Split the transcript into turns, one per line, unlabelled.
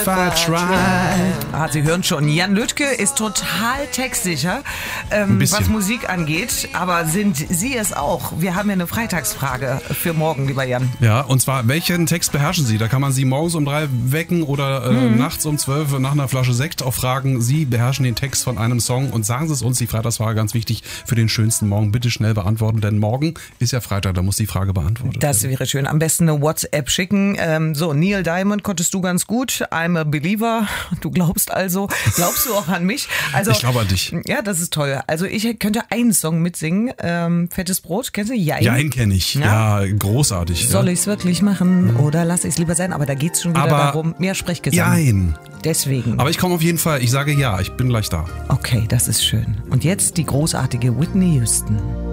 Sie hören schon, Jan Lüttke ist total textsicher, was Musik angeht. Aber sind Sie es auch? Wir haben ja eine Freitagsfrage für morgen, lieber Jan.
Ja, und zwar, welchen Text beherrschen Sie? Da kann man Sie morgens um 3 wecken oder nachts um 12 nach einer Flasche Sekt auch fragen. Sie beherrschen den Text von einem Song und sagen Sie es uns, die Freitagsfrage ganz wichtig für den schönsten Morgen. Bitte schnell beantworten, denn morgen ist ja Freitag, da muss die Frage beantwortet werden.
Das wäre schön. Am besten eine WhatsApp schicken. Neil Diamond konntest du ganz gut. I'm a believer. Du glaubst also. Glaubst du auch an mich? Also,
ich glaube an dich.
Ja, das ist toll. Also ich könnte einen Song mitsingen. Fettes Brot. Kennst du? Jein.
Jein kenne ich. Ja, großartig.
Soll ich es wirklich machen oder lasse ich es lieber sein? Aber da geht es schon wieder darum, mehr Sprechgesang.
Jein.
Deswegen.
Aber ich komme auf jeden Fall. Ich sage ja. Ich bin gleich da.
Okay, das ist schön. Und jetzt die großartige Whitney Houston.